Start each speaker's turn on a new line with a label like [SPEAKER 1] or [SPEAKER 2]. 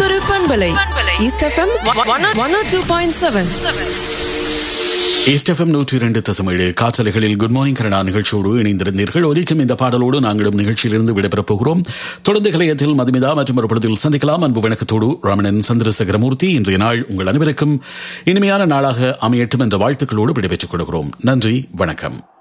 [SPEAKER 1] இன்னுமொரு பண்பலை east FM 102.7.
[SPEAKER 2] East FM 102.7 காற்றலைகளில் குட் மார்னிங் கனடா நிகழ்ச்சியோடு இணைந்திருந்தீர்கள். ஒலிக்கும் இந்த பாடலோடு நாங்களும் நிகழ்ச்சியிலிருந்து விடைபெறப் போகிறோம். தொடர்ந்து கலையத்தில் மதுமிதா மற்றும் ஒரு படத்தில் சந்திக்கலாம். அன்பு வணக்கத்தோடு ராமணன் சந்திரசேகரமூர்த்தி. இன்றைய நாள் உங்கள் அனைவருக்கும் இனிமையான நாளாக அமையட்டும் என்ற வாழ்த்துக்களோடு விடைபெற்றுக் கொள்கிறோம். நன்றி, வணக்கம்.